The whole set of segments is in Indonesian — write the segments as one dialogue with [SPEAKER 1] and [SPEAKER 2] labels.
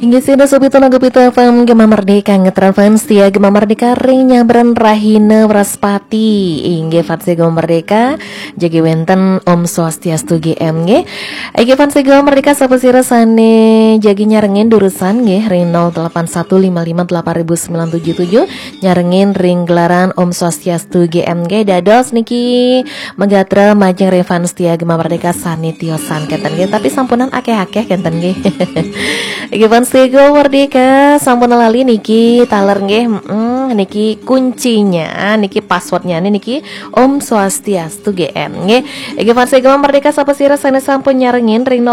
[SPEAKER 1] Hingga sini Sobito Nagapita FM Gema Merdeka Ngetran fans setia Gema Merdeka Ring Nyabran Rahina Wraspati Hingga fans Gema Merdeka Jagi Wenten Om Swastiastu GM Hingga fans Gema Merdeka Sapa sirasane Jagi nyarengin durusan Ring 0815589097 Nyarengin ring gelaran Om Swastiastu GM Dados niki Megatra Majeng Revan setia Gema Merdeka Sanitiosan Kenten tapi sampunan akeh-akeh kenten Iki fans Gema Merdeka sampun lali niki taler nggih niki kuncinya niki passwordnya niki Om Swastiastu GM nggih. Iki fans Gema Merdeka sapa sirasane sampun nyarengin ring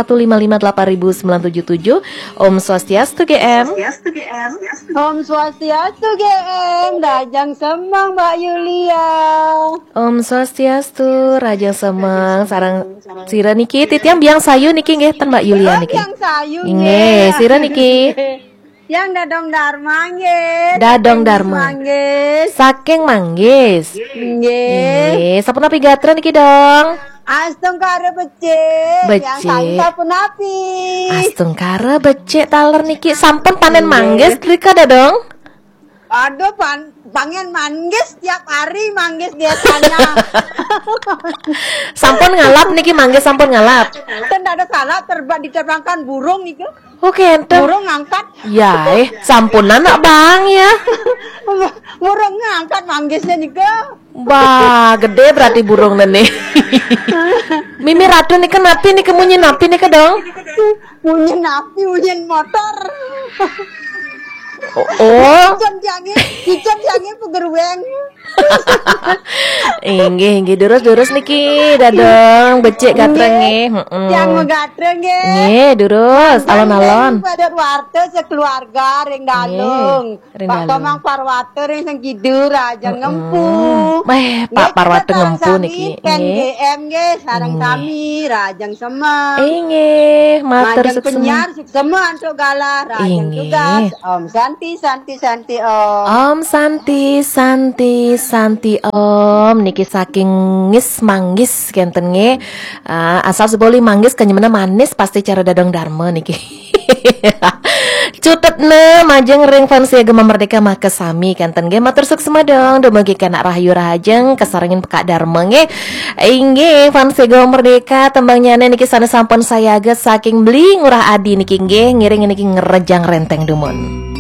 [SPEAKER 1] 0815589097 Om Swastiastu GM.
[SPEAKER 2] Om Swastiastu GM Rajang Semang Mbak Yulia.
[SPEAKER 1] Om Swastiastu Rajang Semang sarang sira niki titiang biang sayu niki nggih ten Mbak Yulia niki.
[SPEAKER 2] Biang sayu
[SPEAKER 1] nggih. Sira niki.
[SPEAKER 2] Yang Dadong Dharma nggih.
[SPEAKER 1] Dadong Dharma. Saking Manggis.
[SPEAKER 2] Nggih.
[SPEAKER 1] Sampun api gatra niki dong.
[SPEAKER 2] Astungkara becik. Yang sayu sampun api.
[SPEAKER 1] Astungkara becik taler niki sampun panen manggis rika dong.
[SPEAKER 2] Aduh pangen manggis tiap hari manggis biasanya.
[SPEAKER 1] Sampun ngalap niki manggis sampun ngalap.
[SPEAKER 2] Ten ada salah diterbangkan burung niku.
[SPEAKER 1] Oke, ente.
[SPEAKER 2] Burung ngangkat.
[SPEAKER 1] Ya, sampunan nak bang ya.
[SPEAKER 2] Burung ngangkat manggisnya niku.
[SPEAKER 1] Wah, gede berarti burung nene. Mimi ratu nih kenapi nih kemunyin napi nih kedong.
[SPEAKER 2] Munyin napi, munyin motor. Kicen jange pegerweng. Inggih
[SPEAKER 1] durus niki dadong becik gatreng nggih.
[SPEAKER 2] Yang gatreng nggih.
[SPEAKER 1] Nggih, durus alon-alon.
[SPEAKER 2] Pada warte sekeluarga ring dalung. Pak Tomang Parwate ring sing kidur aja ngempu.
[SPEAKER 1] Pak Parwate ngempu niki.
[SPEAKER 2] Nggih. GM nggih sareng kami Rajang Semang.
[SPEAKER 1] Nggih, matur
[SPEAKER 2] sukses. Penyiar sukses antuk galah Rajang tugas. Om Santi Om.
[SPEAKER 1] Om Santi Om niki saking ngis manggis kenten nge asal seboli manggis kenyemena manis pasti cara Dadong Dharma niki. Cutet ne majeng ring fans Gema Merdeka mah kesami kenten nge matur sukses dong dumugi kana rahayu rahajeng kesarengin peka Dharma nge. Inggih fans Gema Merdeka tembangnya niki sana sampun sayaga saking beli ngurah adi niki nge ngiring niki ngerejang renteng dumun.